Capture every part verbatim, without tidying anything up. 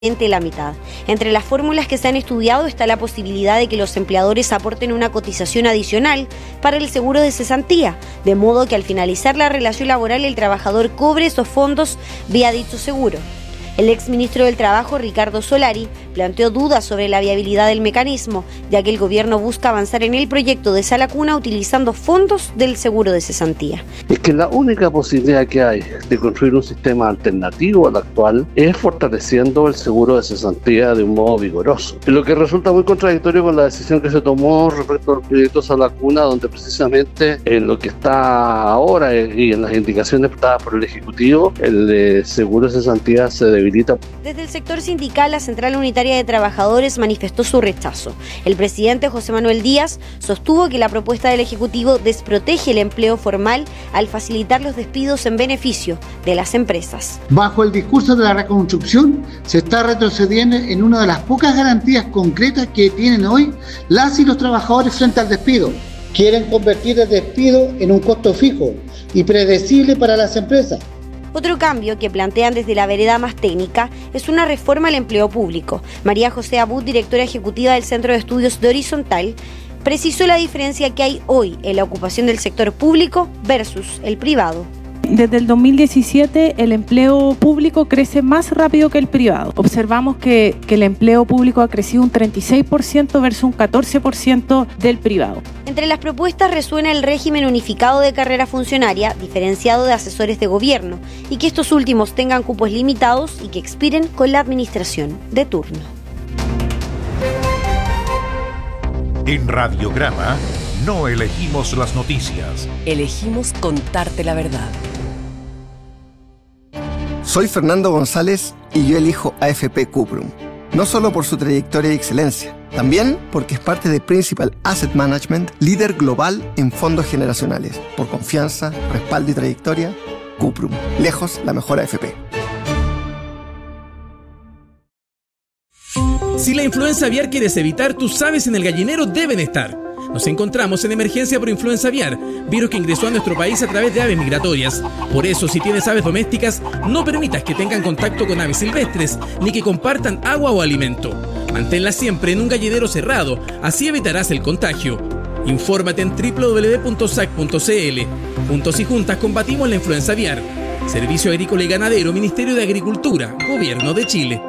la mitad. Entre las fórmulas que se han estudiado está la posibilidad de que los empleadores aporten una cotización adicional para el seguro de cesantía, de modo que al finalizar la relación laboral el trabajador cobre esos fondos vía dicho seguro. El exministro del Trabajo, Ricardo Solari, planteó dudas sobre la viabilidad del mecanismo, ya que el gobierno busca avanzar en el proyecto de Sala Cuna utilizando fondos del seguro de cesantía. Es que la única posibilidad que hay de construir un sistema alternativo al actual es fortaleciendo el seguro de cesantía de un modo vigoroso, lo que resulta muy contradictorio con la decisión que se tomó respecto al proyecto Sala Cuna, donde precisamente en lo que está ahora y en las indicaciones dadas por el Ejecutivo, el de seguro de cesantía se debilita. Desde el sector sindical, la Central Unitaria de Trabajadores manifestó su rechazo. El presidente José Manuel Díaz sostuvo que la propuesta del Ejecutivo desprotege el empleo formal al facilitar los despidos en beneficio de las empresas. Bajo el discurso de la reconstrucción, se está retrocediendo en una de las pocas garantías concretas que tienen hoy las y los trabajadores frente al despido. Quieren convertir el despido en un costo fijo y predecible para las empresas. Otro cambio que plantean desde la vereda más técnica es una reforma al empleo público. María José Abud, directora ejecutiva del Centro de Estudios de Horizontal, precisó la diferencia que hay hoy en la ocupación del sector público versus el privado. Desde el dos mil diecisiete el empleo público crece más rápido que el privado. Observamos que, que el empleo público ha crecido un treinta y seis por ciento versus un catorce por ciento del privado. Entre las propuestas resuena el régimen unificado de carrera funcionaria, diferenciado de asesores de gobierno, y que estos últimos tengan cupos limitados y que expiren con la administración de turno. En Radiograma no elegimos las noticias. Elegimos contarte la verdad. Soy Fernando González y yo elijo A F P Cuprum. No solo por su trayectoria y excelencia, también porque es parte de Principal Asset Management, líder global en fondos generacionales. Por confianza, respaldo y trayectoria, Cuprum. Lejos la mejor A F P. Si la influenza aviar quieres evitar, tus aves en el gallinero deben estar. Nos encontramos en emergencia por influenza aviar, virus que ingresó a nuestro país a través de aves migratorias. Por eso, si tienes aves domésticas, no permitas que tengan contacto con aves silvestres, ni que compartan agua o alimento. Manténlas siempre en un gallinero cerrado, así evitarás el contagio. Infórmate en doble u doble u doble u punto s a c punto c l. Juntos y juntas combatimos la influenza aviar. Servicio Agrícola y Ganadero, Ministerio de Agricultura, Gobierno de Chile.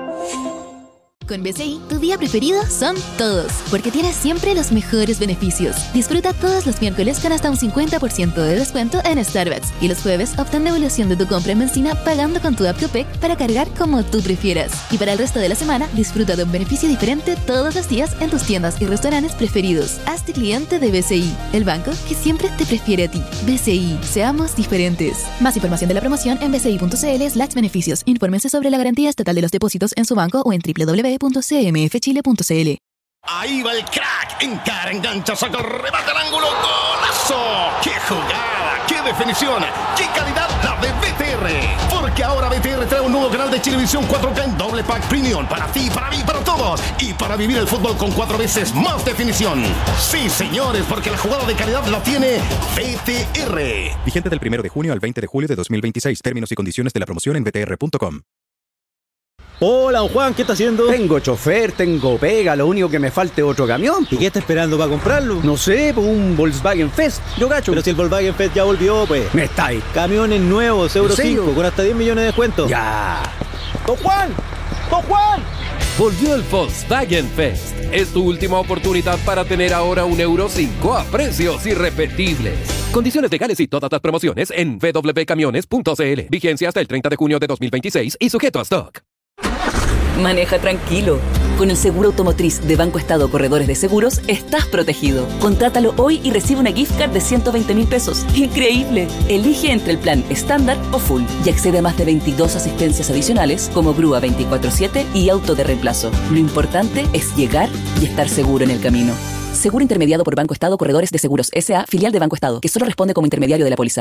Con B C I, tu día preferido son todos, porque tienes siempre los mejores beneficios. Disfruta todos los miércoles con hasta un cincuenta por ciento de descuento en Starbucks y los jueves obtén devolución de tu compra en benzina pagando con tu app Copec para cargar como tú prefieras. Y para el resto de la semana, disfruta de un beneficio diferente todos los días en tus tiendas y restaurantes preferidos. Hazte cliente de B C I, el banco que siempre te prefiere a ti. B C I, seamos diferentes. Más información de la promoción en bci.cl slash beneficios. Infórmense sobre la garantía estatal de los depósitos en su banco o en doble u doble u doble u punto c m f chile punto c l. Ahí va el crack, encara, engancha, saca, remata al ángulo, ¡golazo! ¡Qué jugada! ¡Qué definición! ¡Qué calidad la de B T R! Porque ahora B T R trae un nuevo canal de Chilevisión cuatro K en doble pack premium para ti, para mí, para todos y para vivir el fútbol con cuatro veces más definición. Sí, señores, porque la jugada de calidad la tiene B T R. Vigente del primero de junio al veinte de julio de dos mil veintiséis. Términos y condiciones de la promoción en b t r punto com. Hola, don Juan, ¿qué está haciendo? Tengo chofer, tengo pega, lo único que me falta es otro camión. ¿Y qué está esperando para comprarlo? No sé, pues un Volkswagen Fest, yo gacho. Pero si el Volkswagen Fest ya volvió, pues. Me está ahí. Camiones nuevos, Euro cinco, con hasta diez millones de descuento. Ya. ¡Don Juan! ¡Don Juan! Volvió el Volkswagen Fest. Es tu última oportunidad para tener ahora un Euro cinco a precios irrepetibles. Condiciones legales y todas las promociones en w w w punto camiones punto c l. Vigencia hasta el treinta de junio de dos mil veintiséis y sujeto a stock. Maneja tranquilo. Con el seguro automotriz de Banco Estado Corredores de Seguros, estás protegido. Contrátalo hoy y recibe una gift card de ciento veinte mil pesos. ¡Increíble! Elige entre el plan estándar o full y accede a más de veintidós asistencias adicionales como grúa veinticuatro siete y auto de reemplazo. Lo importante es llegar y estar seguro en el camino. Seguro intermediado por Banco Estado Corredores de Seguros S A, filial de Banco Estado, que solo responde como intermediario de la póliza.